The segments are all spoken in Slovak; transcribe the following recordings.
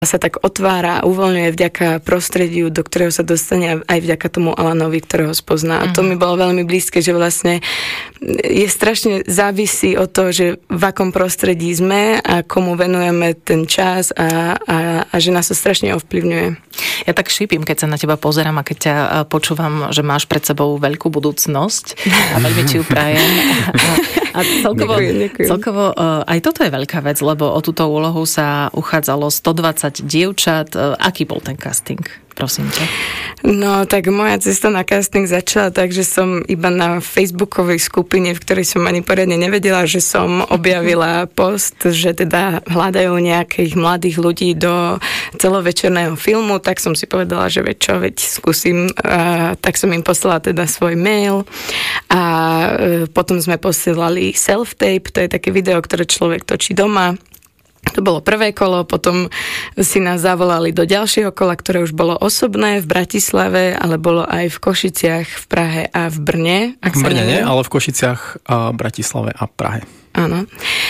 sa tak otvára a uvoľňuje vďaka prostrediu, do ktorého sa dostane aj vďaka tomu Alanovi, ktorého spozná. A to mi bolo veľmi blízke, že vlastne je strašne závisí od toho, že v akom prostredí sme a komu venujeme ten čas a že nás to strašne ovplyvňuje. Ja tak šípim, keď sa na teba pozerám a keď ťa počúvam, že máš pred sebou veľkú budúcnosť a veľmi ti ju prajem. A celkovo aj toto je veľká vec, lebo o túto úlohu sa uchádzalo 120 dievčat. Aký bol ten casting? Prosím ťa. No, tak moja cesta na casting začala tak, že som iba na facebookovej skupine, v ktorej som ani poriadne nevedela, že som objavila post, že teda hľadajú nejakých mladých ľudí do celovečerného filmu, tak som si povedala, že veď skúsim. Tak som im poslala teda svoj mail a potom sme posielali self-tape, to je také video, ktoré človek točí doma. To bolo prvé kolo, potom si nás zavolali do ďalšieho kola, ktoré už bolo osobné v Bratislave, ale bolo aj v Košiciach, v Prahe a v Brne. V Brne nie, ale v Košiciach, Bratislave a Prahe. Áno.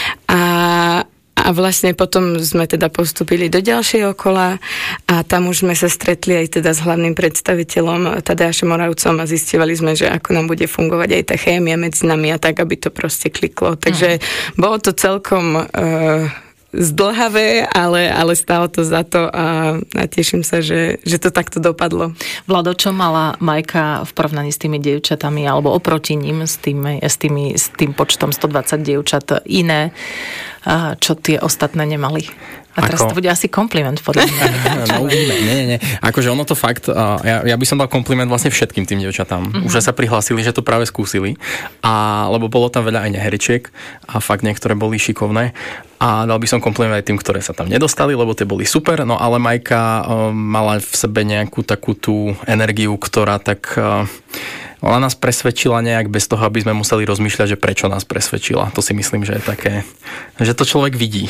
A vlastne potom sme teda postúpili do ďalšieho kola a tam už sme sa stretli aj teda s hlavným predstaviteľom Tadeášom Moravcom a zisťovali sme, že ako nám bude fungovať aj tá chémia medzi nami a tak, aby to proste kliklo. Takže bolo to celkom zdĺhavé, ale stálo to za to a teším sa, že to takto dopadlo. Vlado, čo mala Majka v porovnaní s tými dievčatami alebo oproti ním s tým počtom 120 dievčat iné, čo tie ostatné nemali? A teraz to bude asi kompliment podľa mňa. No uvidíme, nie. Akože ono to fakt, ja by som dal kompliment vlastne všetkým tým dievčatám. Už sa prihlásili, že to práve skúsili. Lebo bolo tam veľa aj neheričiek a fakt niektoré boli šikovné. A dal by som kompliment aj tým, ktoré sa tam nedostali, lebo tie boli super. No ale Majka mala v sebe nejakú takú tú energiu, ktorá tak ona nás presvedčila nejak bez toho, aby sme museli rozmýšľať, že prečo nás presvedčila. To si myslím, že je také, že to človek vidí.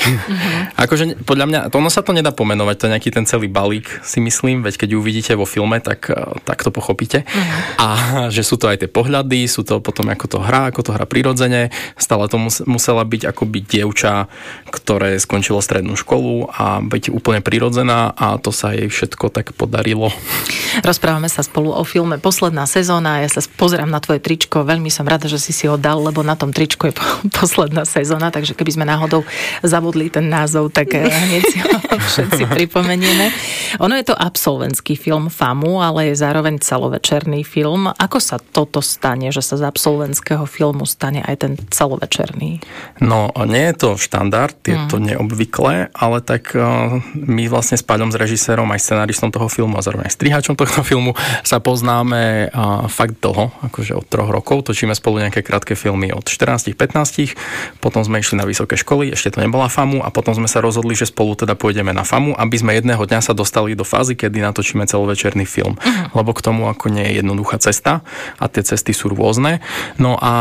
Akože podľa mňa, ono sa to nedá pomenovať, to je nejaký ten celý balík, si myslím, veď keď ju uvidíte vo filme, tak to pochopíte. A že sú to aj tie pohľady, sú to potom ako to hrá prirodzene. Stále to musela byť ako byť dievča, ktoré skončilo strednú školu a byť úplne prirodzená a to sa jej všetko tak podarilo. Rozprávame sa spolu o filme Posledná sezóna. Ja sa pozerám na tvoje tričko, veľmi som rada, že si ho dal, lebo na tom tričku je posledná sezóna, takže keby sme náhodou zabudli ten názov, tak hneď si ho všetci pripomenieme. Ono je to absolventský film FAMU, ale je zároveň celovečerný film. Ako sa toto stane, že sa z absolventského filmu stane aj ten celovečerný? No, nie je to štandard, je to neobvyklé, ale tak my vlastne s Paľom, s režisérom, aj scenáristom toho filmu a zároveň aj strihačom tohto filmu sa poznáme fakt dlho, akože od 3 rokov. Točíme spolu nejaké krátke filmy od 14-15, potom sme išli na vysoké školy, ešte to nebola FAMU a potom sme sa rozhodli, že spolu teda pôjdeme na FAMU, aby sme jedného dňa sa dostali do fázy, kedy natočíme celovečerný film. Lebo k tomu ako nie je jednoduchá cesta a tie cesty sú rôzne. No a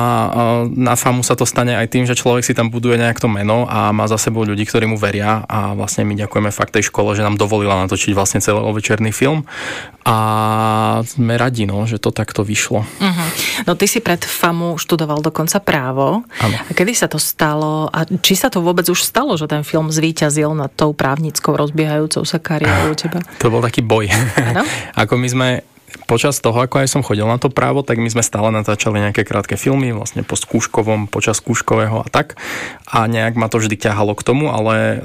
na FAMU sa to stane aj tým, že človek si tam buduje nejak to meno a má za sebou ľudí, ktorí mu veria a vlastne my ďakujeme fakt tej škole, že nám dovolila natočiť vlastne celovečerný film a sme radi, že to takto vyšlo. No ty si pred FAMU študoval dokonca právo. Áno. A kedy sa to stalo? A či sa to vôbec už stalo, že ten film zvíťazil nad tou právnickou rozbiehajúcou sa kariérou u teba? To bol taký boj. Ako my sme počas toho, ako aj som chodil na to právo, tak my sme stále natáčali nejaké krátke filmy, vlastne po skúškovom, počas skúškového a tak. A nejak ma to vždy ťahalo k tomu, ale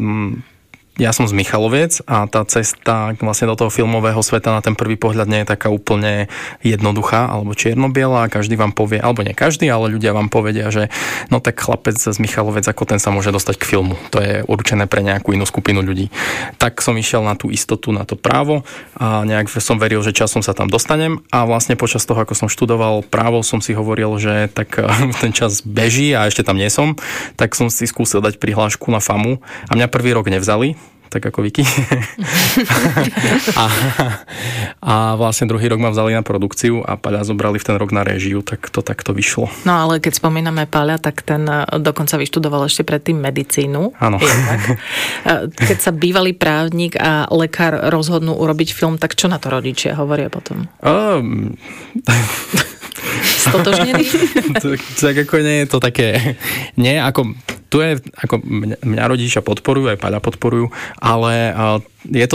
ja som z Michaloviec a tá cesta vlastne do toho filmového sveta na ten prvý pohľad nie je taká úplne jednoduchá alebo čierno-biela. Každý vám povie, alebo nie každý, ale ľudia vám povedia, že no tak chlapec z Michaloviec, ako ten sa môže dostať k filmu. To je určené pre nejakú inú skupinu ľudí. Tak som išiel na tú istotu, na to právo a nejak som veril, že časom sa tam dostanem a vlastne počas toho, ako som študoval právo, som si hovoril, že tak ten čas beží a ešte tam nie som, tak som si skúsil dať prihlášku na FAMU a mňa prvý rok nevzali, tak ako Vicky. a vlastne druhý rok ma vzali na produkciu a Paľa zobrali v ten rok na réžiu, tak to takto vyšlo. No ale keď spomíname Paľa, tak ten dokonca vyštudoval ešte predtým medicínu. Áno. Keď sa bývalý právnik a lekár rozhodnú urobiť film, tak čo na to rodičia hovoria potom? stotožnený? tak ako nie je to také, nie, ako tu je, ako mňa rodičia podporujú, aj Paľa podporujú, ale je to